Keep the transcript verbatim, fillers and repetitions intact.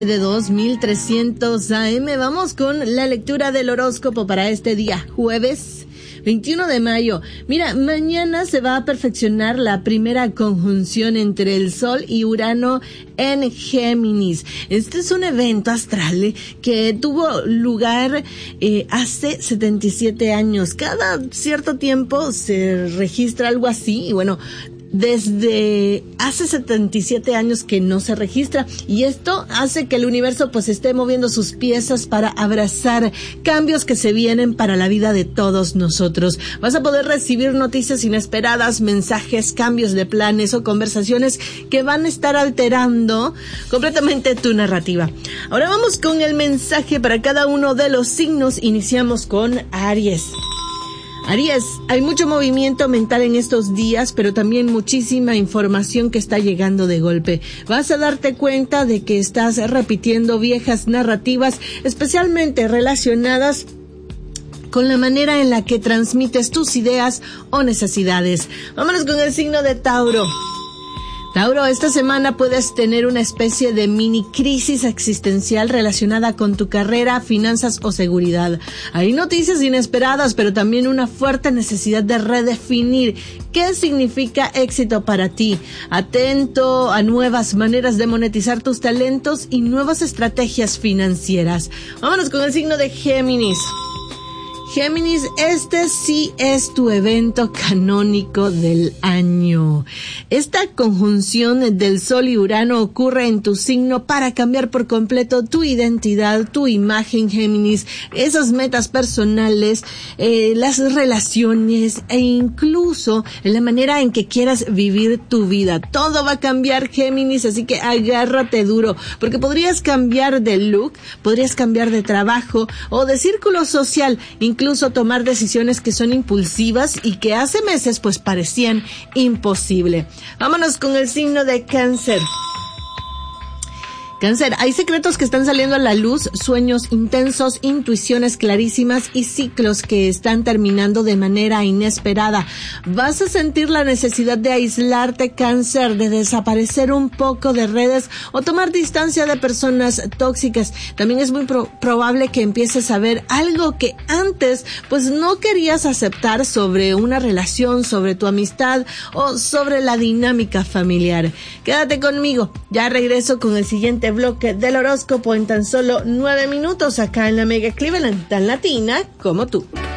De dos mil trescientos A M. Vamos con la lectura del horóscopo para este día, jueves veintiuno de mayo. Mira, mañana se va a perfeccionar la primera conjunción entre el Sol y Urano en Géminis. Este es un evento astral eh, que tuvo lugar eh, hace setenta y siete años. Cada cierto tiempo se registra algo así y bueno, desde hace setenta y siete años que no se registra, y esto hace que el universo pues esté moviendo sus piezas para abrazar cambios que se vienen para la vida de todos nosotros. Vas a poder recibir noticias inesperadas, mensajes, cambios de planes o conversaciones que van a estar alterando completamente tu narrativa. Ahora vamos con el mensaje para cada uno de los signos. Iniciamos con Aries. Aries, hay mucho movimiento mental en estos días, pero también muchísima información que está llegando de golpe. Vas a darte cuenta de que estás repitiendo viejas narrativas, especialmente relacionadas con la manera en la que transmites tus ideas o necesidades. Vámonos con el signo de Tauro. Tauro, esta semana puedes tener una especie de mini crisis existencial relacionada con tu carrera, finanzas o seguridad. Hay noticias inesperadas, pero también una fuerte necesidad de redefinir qué significa éxito para ti. Atento a nuevas maneras de monetizar tus talentos y nuevas estrategias financieras. Vámonos con el signo de Géminis. Géminis, este sí es tu evento canónico del año. Esta conjunción del Sol y Urano ocurre en tu signo para cambiar por completo tu identidad, tu imagen, Géminis, esas metas personales, eh, las relaciones e incluso la manera en que quieras vivir tu vida. Todo va a cambiar, Géminis, así que agárrate duro, porque podrías cambiar de look, podrías cambiar de trabajo o de círculo social, incluso Incluso tomar decisiones que son impulsivas y que hace meses pues parecían imposible. Vámonos con el signo de Cáncer. Cáncer, hay secretos que están saliendo a la luz, sueños intensos, intuiciones clarísimas y ciclos que están terminando de manera inesperada. Vas a sentir la necesidad de aislarte, Cáncer, de desaparecer un poco de redes o tomar distancia de personas tóxicas. También es muy pro- probable que empieces a ver algo que antes pues no querías aceptar sobre una relación, sobre tu amistad o sobre la dinámica familiar. Quédate conmigo, ya regreso con el siguiente bloque del horóscopo en tan solo nueve minutos acá en la Mega Cleveland, tan latina como tú.